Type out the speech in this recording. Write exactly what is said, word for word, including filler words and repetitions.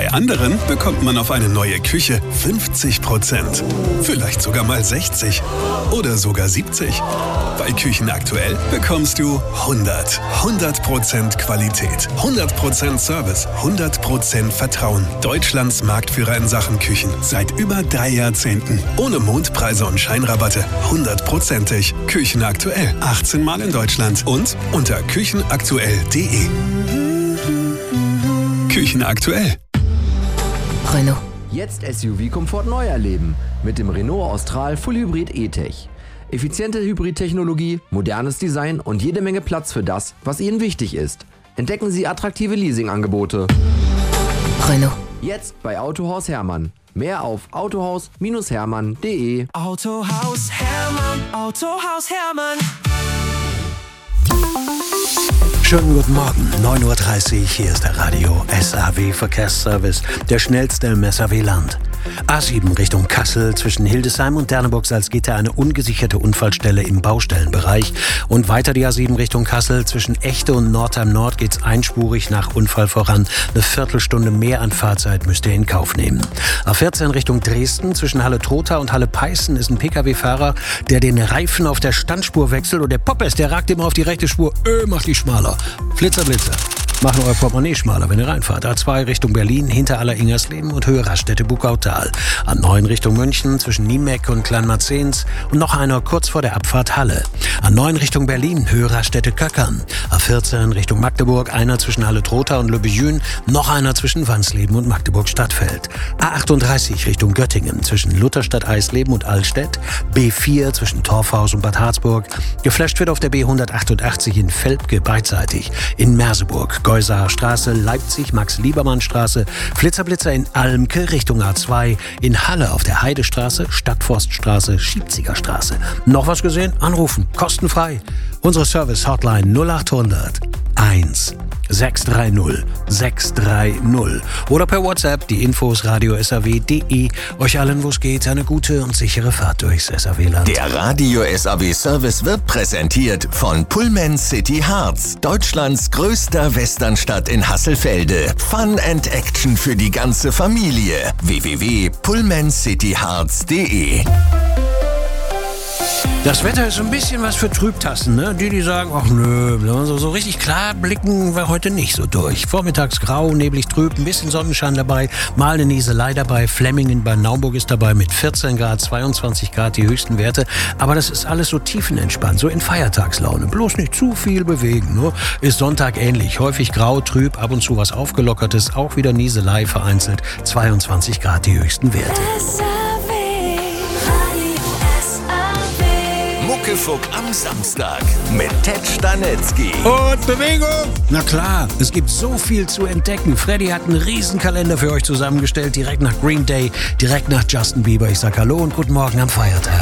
Bei anderen bekommt man auf eine neue Küche fünfzig Prozent. Vielleicht sogar mal sechzig oder sogar siebzig. Bei Küchen aktuell bekommst du hundert. hundert Prozent Qualität, hundert Prozent Service, hundert Prozent Vertrauen. Deutschlands Marktführer in Sachen Küchen. Seit über drei Jahrzehnten. Ohne Mondpreise und Scheinrabatte. hundertprozentig. Küchen aktuell. achtzehn Mal in Deutschland. Und unter küchenaktuell punkt de. Küchen aktuell. Renault. Jetzt S U V-Komfort neu erleben mit dem Renault Austral Full Hybrid E-Tech. Effiziente Hybrid-Technologie, modernes Design und jede Menge Platz für das, was Ihnen wichtig ist. Entdecken Sie attraktive Leasingangebote. Renault. Jetzt bei Autohaus Hermann. Mehr auf autohaus Hermann punkt de. Autohaus Hermann, Autohaus Hermann. Schönen guten Morgen, neun Uhr dreißig, hier ist der Radio S A W Verkehrsservice, der schnellste im S A W-Land. A sieben Richtung Kassel, zwischen Hildesheim und Derneburg-Salzgitter eine ungesicherte Unfallstelle im Baustellenbereich. Und weiter die A sieben Richtung Kassel, zwischen Echte und Nordheim Nord geht's einspurig nach Unfall voran. Eine Viertelstunde mehr an Fahrzeit müsst ihr in Kauf nehmen. A vierzehn Richtung Dresden, zwischen Halle-Trotha und Halle-Peißen ist ein Pkw-Fahrer, der den Reifen auf der Standspur wechselt und der Poppes, der ragt immer auf die rechte Spur, öh, macht die schmaler. Flitzer, Blitzer. Machen euer Portemonnaie schmaler, wenn ihr reinfahrt. A zwei Richtung Berlin, hinter Aller-Ingersleben und Höhe Raststätte-Buckautal. A neun Richtung München, zwischen Niemeck und Kleinmarzens und noch einer kurz vor der Abfahrt Halle. A neun Richtung Berlin, Höhe Raststätte-Köckern. A vierzehn Richtung Magdeburg, einer zwischen Halle-Trotha und Le Bijun, noch einer zwischen Wansleben und Magdeburg-Stadtfeld. A achtunddreißig Richtung Göttingen, zwischen Lutherstadt-Eisleben und Allstedt. B vier zwischen Torfhaus und Bad Harzburg. Geflasht wird auf der B hundertachtundachtzig in Velpke beidseitig. In Merseburg, Geusaer Straße, Leipzig, Max-Liebermann-Straße, Flitzerblitzer in Almke Richtung A zwei, in Halle auf der Heidestraße, Stadtforststraße, Schiebziger Straße. Noch was gesehen? Anrufen, kostenfrei. Unsere Service-Hotline null achthundert eins sechs drei null sechs drei null oder per WhatsApp die Infos radio S A W punkt de. Euch allen, wo es geht, eine gute und sichere Fahrt durchs S A W-Land. Der Radio S A W Service wird präsentiert von Pullman City Harz, Deutschlands größter Westernstadt in Hasselfelde. Fun and Action für die ganze Familie. w w w punkt pullman city harz punkt de. Das Wetter ist ein bisschen was für Trübtassen, ne? Die, die sagen, ach nö, so, so richtig klar blicken wir heute nicht so durch. Vormittags grau, neblig trüb, ein bisschen Sonnenschein dabei, mal eine Nieselei dabei. Flemmingen bei Naumburg ist dabei mit vierzehn Grad, zweiundzwanzig Grad die höchsten Werte. Aber das ist alles so tiefenentspannt, so in Feiertagslaune. Bloß nicht zu viel bewegen, ne? Ist Sonntag ähnlich. Häufig grau, trüb, ab und zu was Aufgelockertes. Auch wieder Nieselei vereinzelt. zweiundzwanzig Grad die höchsten Werte. Muckefuck am Samstag mit Ted Stanetzky. Und Bewegung! Na klar, es gibt so viel zu entdecken. Freddy hat einen Riesenkalender für euch zusammengestellt, direkt nach Green Day, direkt nach Justin Bieber. Ich sag Hallo und guten Morgen am Feiertag.